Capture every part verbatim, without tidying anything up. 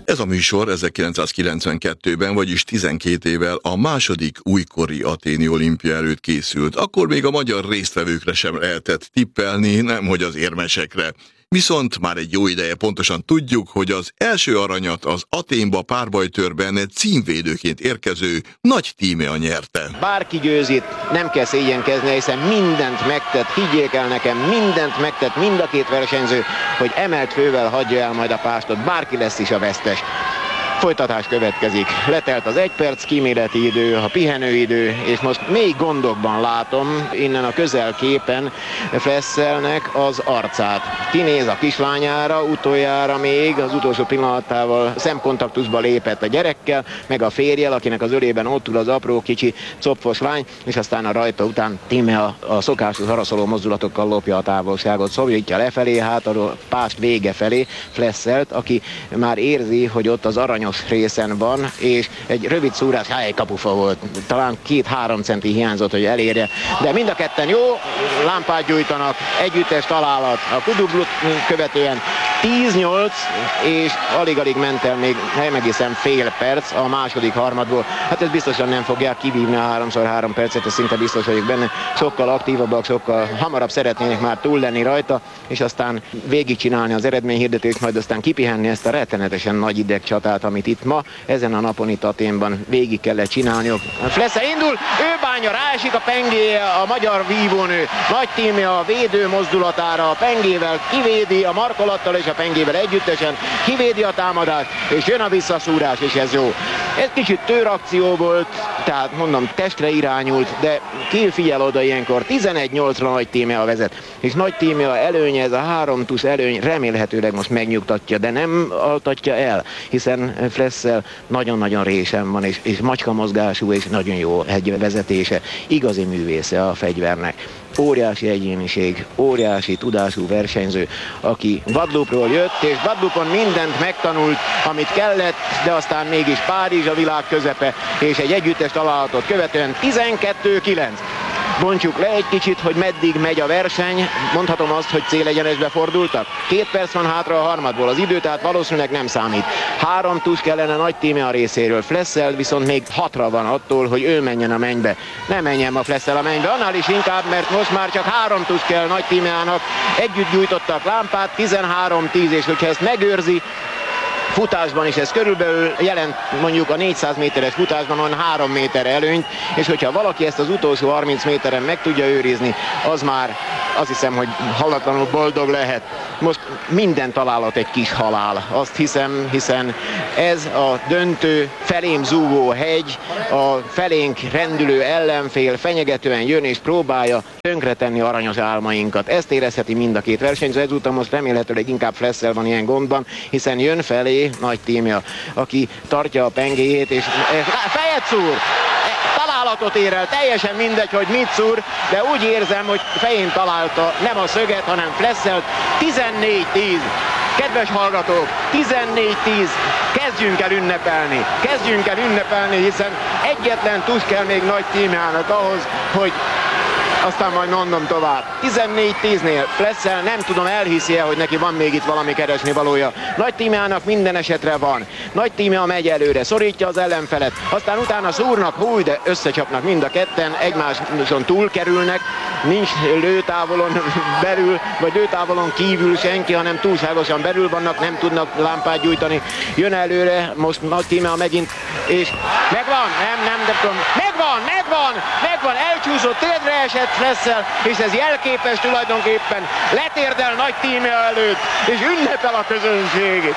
Ez a műsor ezerkilencszázkilencvenkettőben, vagyis tizenkét évvel a második újkori athéni olimpia előtt készült. Akkor még a magyar résztvevőkre sem lehetett tippelni, nemhogy az érmesekre. Viszont már egy jó ideje pontosan tudjuk, hogy az első aranyat az Athénba párbajtőrben címvédőként érkező Nagy Tímea nyerte. Bárki győzít, nem kell szégyenkezni, hiszen mindent megtett, higgyék el nekem, mindent megtett mind a két versenyző, hogy emelt fővel hagyja el majd a pástot, bárki lesz is a vesztes. Folytatás következik. Letelt az egy perc kíméleti idő, a pihenőidő, és most még gondokban látom innen a közelképen Flesszelnek az arcát. Kinéz a kislányára, utoljára még az utolsó pillanatával szemkontaktusba lépett a gyerekkel, meg a férjel, akinek az ölében ott ül az apró kicsi copfos lány, és aztán a rajta után Tímea a szokásos haraszoló mozdulatokkal lopja a távolságot, szorítja lefelé, hát a pást vége felé Flesselt, aki már érzi, hogy ott az aranyos részen van, és egy rövid szúrás, hát egy kapufa volt, talán két-három centi hiányzott, hogy elérje, de mind a ketten jó, lámpát gyújtanak, együttes találat, a kudublut követően tíz nyolc, és alig-alig ment el még nem egészen fél perc a második harmadból. Hát ez biztosan nem fogják kivívni a háromszor három percet, ez szinte biztos vagyok benne. Sokkal aktívabbak, sokkal hamarabb szeretnének már túl lenni rajta, és aztán végigcsinálni az eredményhirdetést, majd aztán kipihenni ezt a rettenetesen nagy idegcsatát, amit itt ma, ezen a napon itt Athénban végig kellett csinálniuk. Flesszel indul, ő bánja, ráesik a pengéje, a magyar vívónő. Nagy Tímea a védő mozdulatára a pengével kivédi, a markolattal és a pengével együttesen kivédi a támadást, és jön a visszaszúrás, és ez jó. Ez kicsit tőrakció volt, tehát mondom, testre irányult, de ki figyel oda ilyenkor, tizenegy nyolcra Nagy Tímea vezet, és Nagy Tímea előnye, ez a három tusz előny remélhetőleg most megnyugtatja, de nem altatja el, hiszen Flesszel nagyon-nagyon résen van, és, és macska mozgású, és nagyon jó egy vezetése, igazi művésze a fegyvernek. Óriási egyéniség, óriási tudású versenyző, aki vadlupról jött, és vadlupon mindent megtanult, amit kellett, de aztán mégis Párizs a világ közepe, és egy együttes találatot követően tizenkettő kilenc. Bontsuk le egy kicsit, hogy meddig megy a verseny. Mondhatom azt, hogy célegyenesbe fordultak. Két perc van hátra a harmadból. Az idő tehát valószínűleg nem számít. Három tusz kellene Nagy Tímea részéről. Flesszel viszont még hatra van attól, hogy ő menjen a mennybe. Ne menjen ma Flesszel a mennybe, annál is inkább, mert most már csak három tusz kell Nagy Tímeának. Együtt gyújtottak lámpát, tizenhárom tíz, és hogyha ezt megőrzi, futásban is ez körülbelül jelent mondjuk a négyszáz méteres futásban olyan három méter előnyt, és hogyha valaki ezt az utolsó harminc méteren meg tudja őrizni, az már azt hiszem, hogy hallatlanul boldog lehet. Most minden találat egy kis halál, azt hiszem, hiszen ez a döntő felém zúgó hegy, a felénk rendülő ellenfél fenyegetően jön és próbálja tönkretenni aranyos álmainkat. Ezt érezheti mind a két versenyző, ezúttal most remélhetőleg inkább Flesszel van ilyen gondban, hiszen jön felé Nagy Tímea, aki tartja a pengéjét, és fejet szúr! Találatot ér el, teljesen mindegy, hogy mit szúr, de úgy érzem, hogy fején találta nem a szöget, hanem Flesselt. tizennégy tíz. Kedves hallgatók, tizennégy tíz. Kezdjünk el ünnepelni. Kezdjünk el ünnepelni, hiszen egyetlen tusz kell még Nagy Tímeának ahhoz, hogy aztán majd mondom tovább. tizennégy tíznél Flesszel nem tudom, elhiszi-e, hogy neki van még itt valami keresni valója. Nagy Tímeának minden esetre van. Nagy Tímea megy előre, szorítja az ellenfelet, aztán utána szúrnak, húj, de összecsapnak mind a ketten, egymáson túl kerülnek, nincs lőtávolon belül, vagy lőtávolon kívül senki, hanem túlságosan belül vannak, nem tudnak lámpát gyújtani. Jön előre, most Nagy Tímea megint, és megvan, nem, nem, nem tudom, megvan, megvan, megvan, elcsúszott, térdre esett Flesszel, és ez jelképes tulajdonképpen. Letérdel Nagy Tímea előtt, és ünnepel a közönség.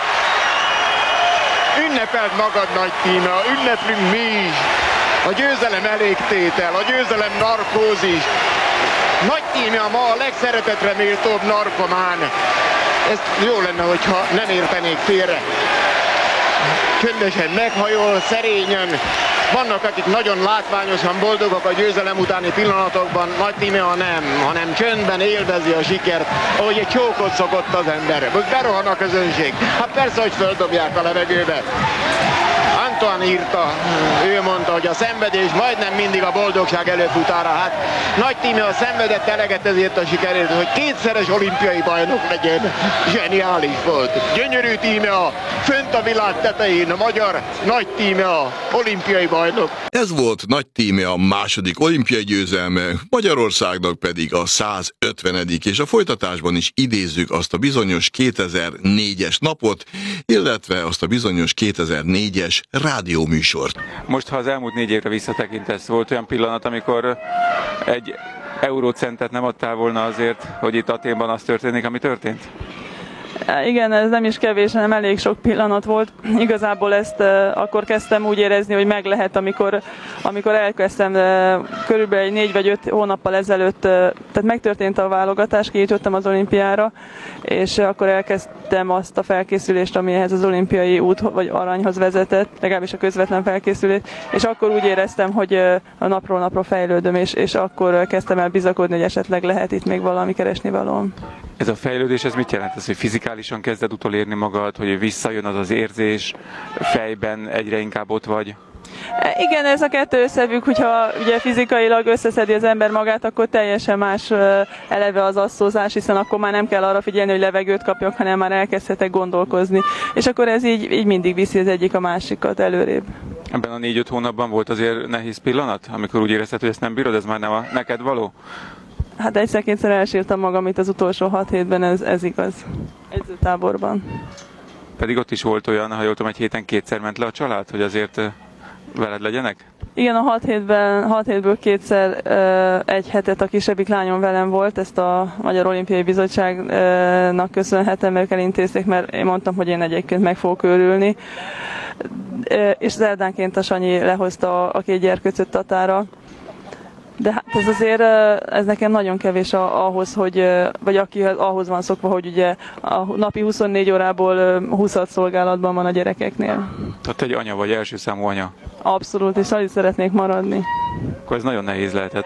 Ünnepeld magad, Nagy Tímea, ünneplünk mi is. A győzelem elégtétel, a győzelem narkózis. Nagy Tímea ma a legszeretetre méltóbb narkomán. Ez jó lenne, hogyha nem értenék félre. Csöndesen meghajol, szerényen. Vannak, akik nagyon látványosan boldogok a győzelem utáni pillanatokban, Nagy Tímea nem, hanem csöndben élvezi a sikert, ahogy egy csókot szokott az ember. Most berohan a közönség. Hát persze, hogy földobják a levegőbe. Antoine írta, ő mondta, hogy a szenvedés majdnem mindig a boldogság előfutára. Hát Nagy Tímea szenvedett eleget ezért a sikerért, hogy kétszeres olimpiai bajnok legyen. Zseniális volt. Gyönyörű Tímea, fönt a világ tetején a magyar Nagy Tímea olimpiai bajnok. Ez volt Nagy Tímea második olimpiai győzelme, Magyarországnak pedig a százötvenedik és a folytatásban is idézzük azt a bizonyos kétezer-négyes napot, illetve azt a bizonyos kétezer-négyes rádióműsort. Most, ha az elmúlt négy évre visszatekintesz, volt olyan pillanat, amikor egy eurócentet nem adtál volna azért, hogy itt Athénban az történik, ami történt? Igen, ez nem is kevés, hanem elég sok pillanat volt. Igazából ezt uh, akkor kezdtem úgy érezni, hogy meg lehet, amikor, amikor elkezdtem uh, körülbelül egy négy vagy öt hónappal ezelőtt, uh, tehát megtörtént a válogatás, kijutottam az olimpiára, és uh, akkor elkezdtem azt a felkészülést, ami ehhez az olimpiai út vagy aranyhoz vezetett, legalábbis a közvetlen felkészülést, és akkor úgy éreztem, hogy uh, a napról napra fejlődöm, és, és akkor uh, kezdtem el bizakodni, hogy esetleg lehet itt még valami keresni valóm. Ez a fejlődés, ez mit jelent? Ez, hogy fizikálisan kezded utolérni magad, hogy visszajön az az érzés, fejben egyre inkább ott vagy? Igen, ez a kettő összefügg, hogyha ugye fizikailag összeszedi az ember magát, akkor teljesen más eleve az asszózás, hiszen akkor már nem kell arra figyelni, hogy levegőt kapjak, hanem már elkezdhetek gondolkozni. És akkor ez így, így mindig viszi az egyik a másikat előrébb. Ebben a négy-öt hónapban volt azért nehéz pillanat, amikor úgy érezted, hogy ezt nem bírod, ez már nem a neked való? Hát egyszer-kétszer elsírtam magam itt az utolsó hat hétben, ez, ez igaz. Edzőtáborban. Pedig ott is volt olyan, ha jól tudom, egy héten kétszer ment le a család, hogy azért veled legyenek? Igen, a hat hétben, hat hétből kétszer egy hetet a kisebbik lányom velem volt, ezt a Magyar Olimpiai Bizottságnak köszönhetem, ők elintézték, mert én mondtam, hogy én egyébként meg fogok őrülni. És szerdánként a Sanyi lehozta a két gyerkőcöt Tatára. De hát ez azért, ez nekem nagyon kevés ahhoz, hogy, vagy aki ahhoz van szokva, hogy ugye a napi huszonnégy órából húsz szolgálatban van a gyerekeknél. Tehát egy anya vagy, első számú anya? Abszolút, és alig szeretnék maradni. Akkor ez nagyon nehéz lehetett.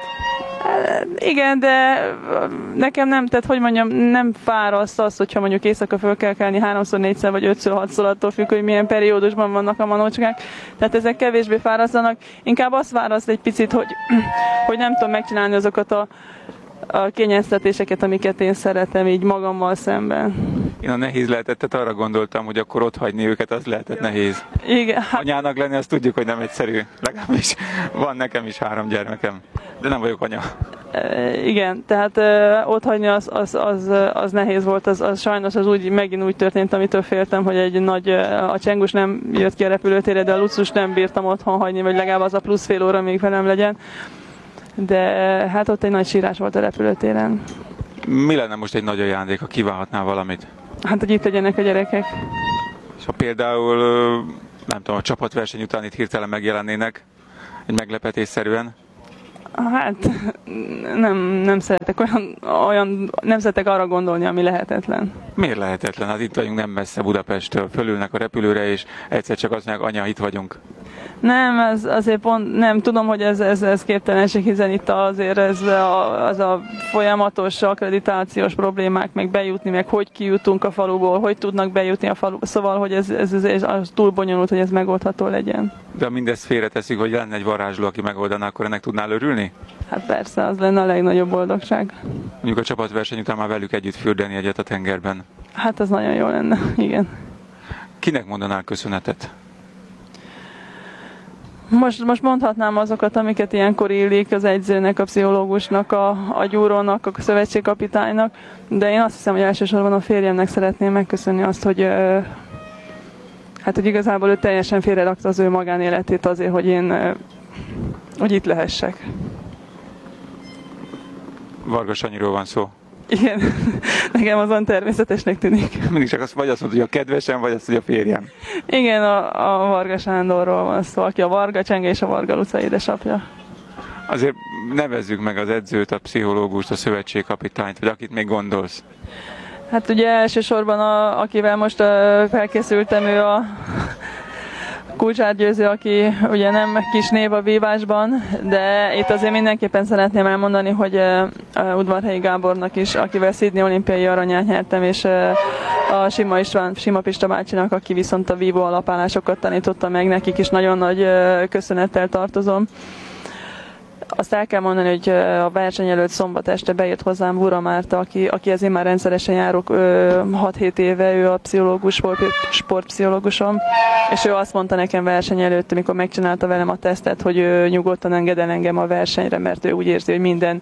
Igen, de nekem nem, tehát hogy mondjam, nem fáraszt az, hogyha mondjuk éjszaka föl kell kelni háromszor, négyszer vagy ötször, hatszor, attól függ, hogy milyen periódusban vannak a manócskák. Tehát ezek kevésbé fárasztanak. Inkább azt fáraszt egy picit, hogy, hogy nem tudom megcsinálni azokat a, a kényeztetéseket, amiket én szeretem így magammal szemben. Én a nehéz lehetett, tehát arra gondoltam, hogy akkor ott hagyni őket, az lehetett nehéz. Igen, hát... Anyának lenni, azt tudjuk, hogy nem egyszerű. Legalábbis van nekem is három gyermekem, de nem vagyok anya. E, igen, tehát e, ott hagyni az, az, az, az nehéz volt, az, az sajnos az úgy, megint úgy történt, amitől féltem, hogy egy nagy, a Csengus nem jött ki a repülőtérre, de a Luxus nem bírtam otthon hagyni, vagy legalább az a plusz fél óra még velem legyen. De hát ott egy nagy sírás volt a repülőtéren. Mi lenne most egy nagy ajándék, ha kívánhatnál valamit? Hát, hogy itt legyenek a gyerekek. És ha például, nem tudom, a csapatverseny után itt hirtelen megjelennének, egy meglepetésszerűen? Hát nem, nem szeretek olyan, olyan, nem szeretek arra gondolni, ami lehetetlen. Miért lehetetlen? Hát itt vagyunk nem messze Budapesttől, fölülnek a repülőre, és egyszer csak azt mondják, anya, itt vagyunk. Nem, ez azért pont, nem tudom, hogy ez, ez, ez képtelenség, hiszen itt azért ez a, az a folyamatos akkreditációs problémák, meg bejutni, meg hogy kijutunk a faluból, hogy tudnak bejutni a faluból, szóval, hogy ez, ez, ez, ez az túl bonyolult, hogy ez megoldható legyen. De ha mindezt félreteszünk, hogy lenne egy varázsló, aki megoldaná, akkor ennek tudnál örülni? Hát persze, az lenne a legnagyobb boldogság. Mondjuk a csapatverseny után már velük együtt fürdeni egyet a tengerben. Hát ez nagyon jó lenne, igen. Kinek mondanál köszönetet? Most, most mondhatnám azokat, amiket ilyenkor illik az edzőnek, a pszichológusnak, a, a gyúrónak, a szövetségkapitánynak, de én azt hiszem, hogy elsősorban a férjemnek szeretném megköszönni azt, hogy, ö, hát, hogy igazából ő teljesen félrerakta az ő magánéletét azért, hogy én ö, hogy itt lehessek. Varga Sanyiról van szó. Igen, nekem azon természetesnek tűnik. Mindig csak azt, vagy azt mondod, hogy a kedvesem, vagy azt, hogy a férjem. Igen, a, a Varga Sándorról van szó, aki a Varga Csenge és a Varga Luca édesapja. Azért nevezzük meg az edzőt, a pszichológust, a szövetségkapitányt, vagy akit még gondolsz. Hát ugye elsősorban, a, akivel most a, felkészültem, ő a Kulcsár Győző, aki ugye nem kis név a vívásban, de itt azért mindenképpen szeretném elmondani, hogy uh, Udvarhelyi Gábornak is, akivel Sydney olimpiai aranyát nyertem, és uh, a Sima István, Sima Pista bácsinak, aki viszont a vívó alapállásokat tanította meg, nekik is nagyon nagy köszönettel tartozom. Azt el kell mondani, hogy a verseny előtt szombat este bejött hozzám Vura Márta, aki, akihez én már rendszeresen járok hat-hét éve, ő a pszichológus, sport, sportpszichológusom, és ő azt mondta nekem verseny előtt, amikor megcsinálta velem a tesztet, hogy ő nyugodtan enged el engem a versenyre, mert ő úgy érzi, hogy minden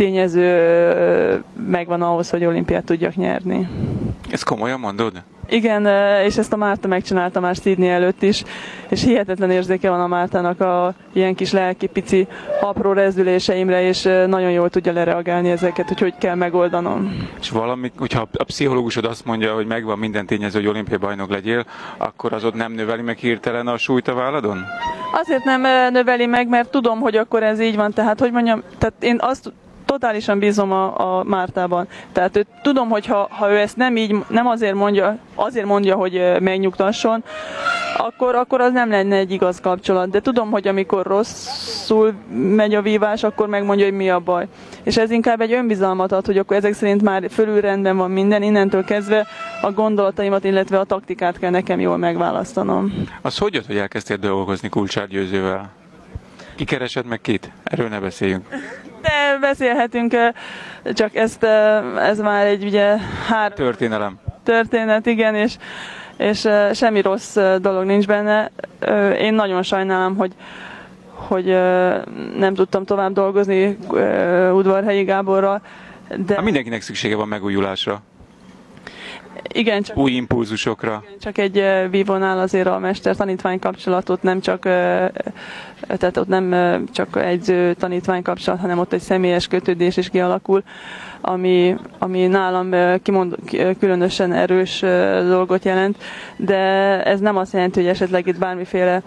tényező megvan ahhoz, hogy olimpiát tudjak nyerni. Ezt komolyan mondod? Igen, és ezt a Márta megcsinálta már Sydney előtt is, és hihetetlen érzéke van a Mártának a ilyen kis lelki, pici, apró rezdüléseimre, és nagyon jól tudja lereagálni ezeket, hogy hogy kell megoldanom. És valami, hogyha a pszichológusod azt mondja, hogy megvan minden tényező, hogy olimpiai bajnok legyél, akkor az ott nem növeli meg hirtelen a súlyt a válladon? Azért nem növeli meg, mert tudom, hogy akkor ez így van, tehát hogy mondjam, tehát én azt totálisan bízom a, a Mártában. Tehát ő, tudom, hogy ha, ha ő ezt nem így, nem azért mondja, azért mondja, hogy megnyugtasson, akkor, akkor az nem lenne egy igaz kapcsolat. De tudom, hogy amikor rosszul megy a vívás, akkor megmondja, hogy mi a baj. És ez inkább egy önbizalmat ad, hogy akkor ezek szerint már fölül rendben van minden, innentől kezdve a gondolataimat, illetve a taktikát kell nekem jól megválasztanom. Az hogy jött, hogy elkezdtél dolgozni Kulcsár Győzővel? Ki keresed meg kit? Erről ne beszéljünk. De beszélhetünk, csak ezt, ez már egy ugye hár... Történelem. Történet, igen, és, és semmi rossz dolog nincs benne. Én nagyon sajnálom, hogy, hogy nem tudtam tovább dolgozni Udvarhelyi Gáborral. De... Hát mindenkinek szüksége van megújulásra. Igen, csak, új impulzusokra. Igen, csak egy vívónál azért a mester-tanítvány kapcsolatot nem csak, tehát ott nem csak edző-tanítvány kapcsolat, hanem ott egy személyes kötődés is kialakul, ami, ami nálam kimond, különösen erős dolgot jelent, de ez nem azt jelenti, hogy esetleg itt bármiféle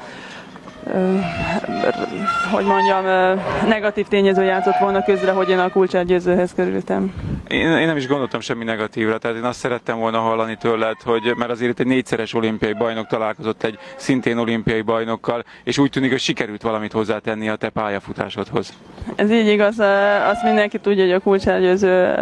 hogy mondjam, negatív tényező játszott volna közre, hogy én a Kulcsár Győzőhez kerültem. Én, én nem is gondoltam semmi negatívra, tehát én azt szerettem volna hallani tőled, hogy mert azért egy négyszeres olimpiai bajnok találkozott egy szintén olimpiai bajnokkal, és úgy tűnik, hogy sikerült valamit hozzátenni a te pályafutásodhoz. Ez így igaz, azt mindenki tudja, hogy a Kulcsár Győző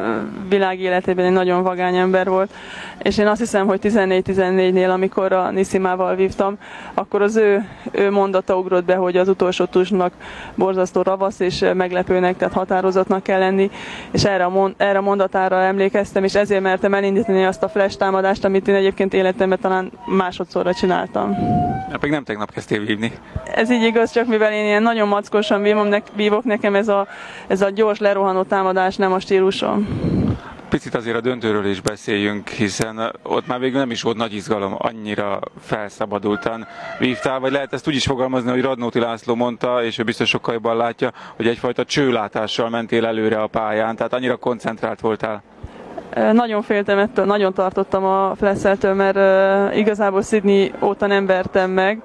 világ életében egy nagyon vagány ember volt, és én azt hiszem, hogy tizennégy tizennégynél, amikor a Nisimával vívtam, akkor az ő, ő mondata ugrott be, hogy az utolsó tusnak borzasztó ravasz és meglepőnek, tehát határozottnak kell lenni, és erre a, mond, erre a mondatára emlékeztem, és ezért mertem elindítani azt a flash támadást, amit én egyébként életemben talán másodszorra csináltam. Ja, pedig nem tegnap kezdtél vívni. Ez így igaz, csak mivel én ilyen nagyon mackosan vívom, ne, vívok, nekem ez a, ez a gyors lerohanó támadás nem a stílusom. Picit azért a döntőről is beszéljünk, hiszen ott már végül nem is volt nagy izgalom, annyira felszabadultan vívtál, vagy lehet ezt úgy is fogalmazni, hogy Radnóti László mondta, és ő biztos sokkal jobban látja, hogy egyfajta csőlátással mentél előre a pályán, tehát annyira koncentrált voltál. Nagyon féltem ettől, nagyon tartottam a flesszeltől, mert igazából Sydney óta nem vertem meg,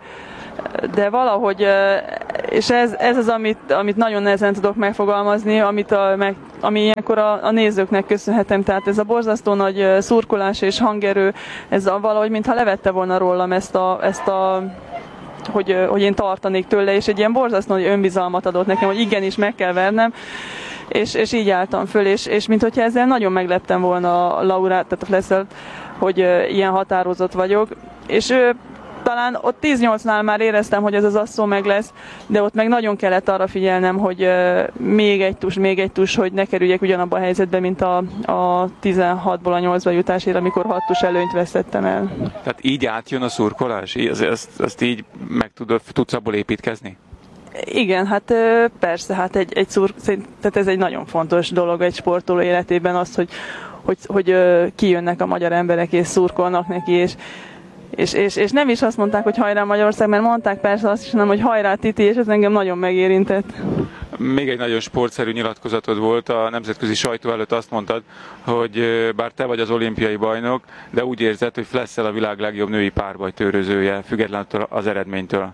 de valahogy, és ez, ez az, amit, amit nagyon nehezen tudok megfogalmazni, amit a, meg, ami ilyenkor a, a nézőknek köszönhetem, tehát ez a borzasztó nagy szurkolás és hangerő, ez a, valahogy mintha levette volna rólam ezt a, ezt a hogy, hogy én tartanék tőle, és egy ilyen borzasztó nagy önbizalmat adott nekem, hogy igenis meg kell vernem, és, és így álltam föl, és, és mint hogyha ezzel nagyon megleptem volna a Laurát, tehát a Fleszelt, hogy ilyen határozott vagyok, és ő talán ott tíz nyolcnál már éreztem, hogy ez az asszó meg lesz, de ott meg nagyon kellett arra figyelnem, hogy még egy tus, még egy tus, hogy ne kerüljek ugyanabba a helyzetbe, mint a, a tizenhatból a nyolcba jutásért, amikor hat tus előnyt vesztettem el. Tehát így átjön a szurkolás? Ezt, ezt így meg tudod, tudsz abból építkezni? Igen, hát persze, hát egy, egy szur, tehát ez egy nagyon fontos dolog egy sportoló életében az, hogy, hogy, hogy kijönnek a magyar emberek és szurkolnak neki, és És, és, és nem is azt mondták, hogy hajrá Magyarország, mert mondták persze azt is, hanem, hogy hajrá Titi, és ez engem nagyon megérintett. Még egy nagyon sportszerű nyilatkozatod volt, a nemzetközi sajtó előtt azt mondtad, hogy bár te vagy az olimpiai bajnok, de úgy érzed, hogy Flessel a világ legjobb női párbajtőrözője, függetlenül az eredménytől.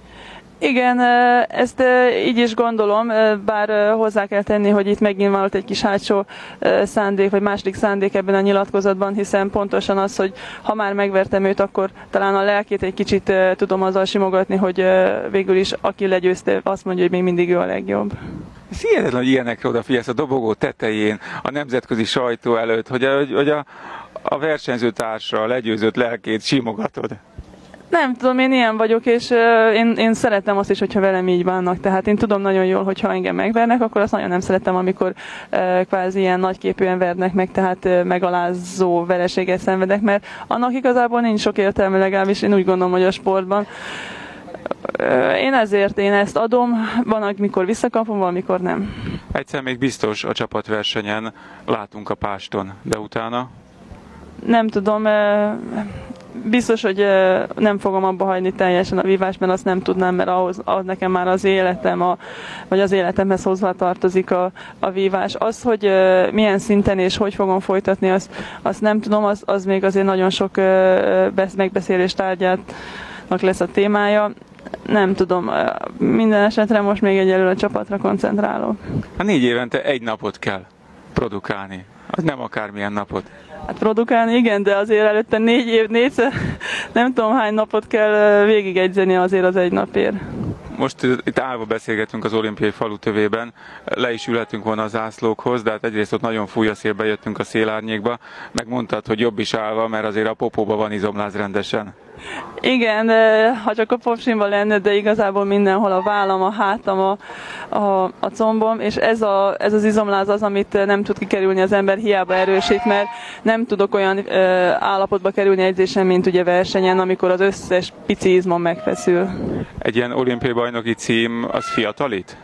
Igen, ezt így is gondolom, bár hozzá kell tenni, hogy itt megnyilvánult egy kis hátsó szándék, vagy második szándék ebben a nyilatkozatban, hiszen pontosan az, hogy ha már megvertem őt, akkor talán a lelkét egy kicsit tudom azzal simogatni, hogy végül is aki legyőzte, azt mondja, hogy még mindig ő a legjobb. Ez hihetetlen, hogy ilyenekre odafigyelsz a dobogó tetején, a nemzetközi sajtó előtt, hogy, hogy, hogy a a versenyzőtársra legyőzött lelkét simogatod? Nem tudom, én ilyen vagyok, és uh, én, én szeretem azt is, hogyha velem így bánnak. Tehát én tudom nagyon jól, hogy ha engem megvernek, akkor azt nagyon nem szeretem, amikor uh, kvázi ilyen nagyképűen vernek meg, tehát uh, megalázó vereséget szenvedek, mert annak igazából nincs sok értelme, legalábbis én úgy gondolom, hogy a sportban. Uh, én ezért én ezt adom, van, amikor visszakapom, valamikor nem. Egyszer még biztos a csapatversenyen látunk a páston, de utána? Nem tudom, biztos, hogy nem fogom abba hagyni teljesen a vívást, mert azt nem tudnám, mert ahhoz, az nekem már az életem, a, vagy az életemhez hozzá tartozik a, a vívás. Az, hogy milyen szinten és hogy fogom folytatni, azt, azt nem tudom, az, az még azért nagyon sok megbeszélés tárgyának lesz a témája. Nem tudom, minden esetre most még egyelőre a csapatra koncentrálok. Hát négy évente egy napot kell produkálni, az nem akármilyen napot. Hát produkálni igen, de azért előtte négy év, négyszer, nem tudom hány napot kell végigegyzeni azért az egy napért. Most itt állva beszélgetünk az olimpiai falu tövében, le is ülhetünk volna a zászlókhoz, de hát egyrészt ott nagyon fúj a szél, bejöttünk a szélárnyékba, meg mondtad, hogy jobb is állva, mert azért a popóban van izomláz rendesen. Igen, ha csak a popsimban lenne, de igazából mindenhol a vállam, a hátam, a, a, a combom, és ez, a, ez az izomláz az, amit nem tud kikerülni az ember, hiába erősít, mert nem tudok olyan ö, állapotba kerülni edzésen, mint ugye versenyen, amikor az összes pici izmom megfeszül. Egy ilyen olimpiai bajnoki cím, az fiatalít?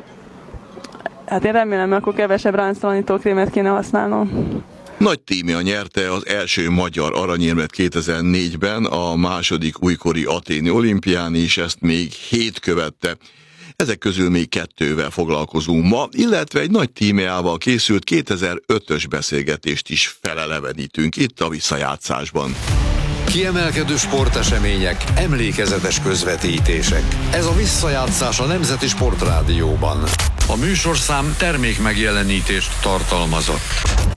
Hát én remélem, akkor kevesebb ránctalanítókrémet kéne használnom. Nagy Tímea nyerte az első magyar aranyérmet kétezer-négyben, a második újkori athéni olimpián is, ezt még hét követte. Ezek közül még kettővel foglalkozunk ma, illetve egy Nagy Tímeával készült kétezer-ötös beszélgetést is felelevenítünk itt a visszajátszásban. Kiemelkedő sportesemények, emlékezetes közvetítések. Ez a visszajátszás a Nemzeti Sportrádióban. A műsorszám termékmegjelenítést tartalmazott.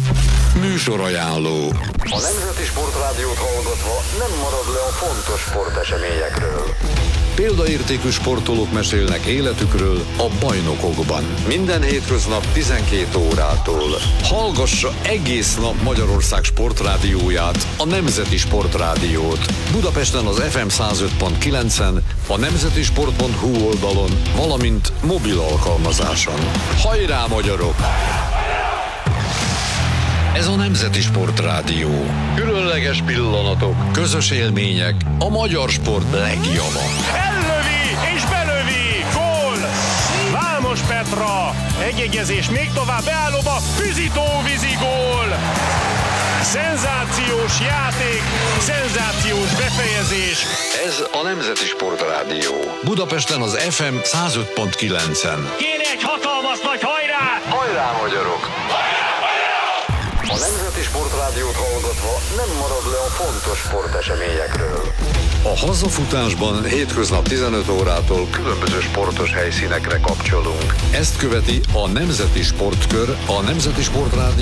Műsorajánló. A Nemzeti Sportrádiót hallgatva nem marad le a fontos sporteseményekről. Példaértékű sportolók mesélnek életükről a bajnokokban. Minden hétköznap tizenkét órától. Hallgassa egész nap Magyarország sportrádióját, a Nemzeti Sportrádiót. Budapesten az ef em száz öt pont kilencen, a nemzetisport pont hu oldalon, valamint mobil alkalmazáson. Hajrá, magyarok! Ez a Nemzeti Sportrádió. Különleges pillanatok, közös élmények, a magyar sport legjava. Ellövi és belövi! Gól! Vámos Petra! Egyegyezés még tovább beállóba, Füzitó vízi gól! Szenzációs játék, szenzációs befejezés. Ez a Nemzeti Sportrádió. Budapesten az ef em száz öt pont kilencen. Kéne egy hatalmas nagy hajrá! Hajrá, magyarok! A Nemzeti Sportrádiót hallgatva nem marad le a fontos sporteseményekről. A hazafutásban hétköznap tizenöt órától különböző sportos helyszínekre kapcsolunk. Ezt követi a Nemzeti Sportkör, a Nemzeti Sportrádió